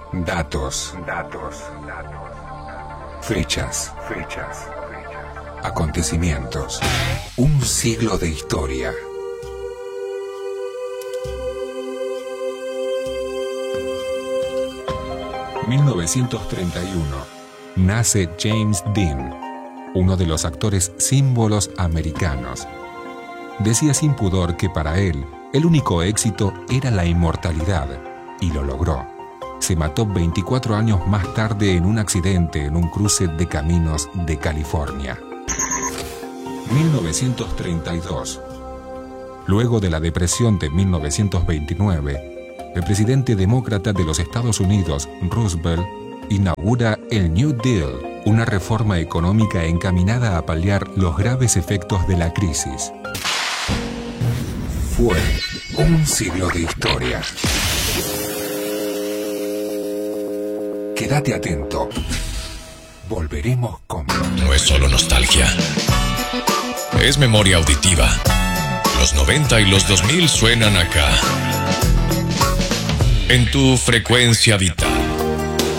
Datos. Fechas. Acontecimientos. Un siglo de historia. ...1931... nace James Dean, uno de los actores símbolos americanos. Decía sin pudor que para él, el único éxito era la inmortalidad, y lo logró. Se mató 24 años más tarde en un accidente en un cruce de caminos de California. 1932. Luego de la depresión de 1929, el presidente demócrata de los Estados Unidos, Roosevelt, inaugura el New Deal, una reforma económica encaminada a paliar los graves efectos de la crisis. Fue un siglo de historia. Quédate atento. Volveremos con... No es solo nostalgia. Es memoria auditiva. Los 90 y los 2000 suenan acá. En tu frecuencia vital.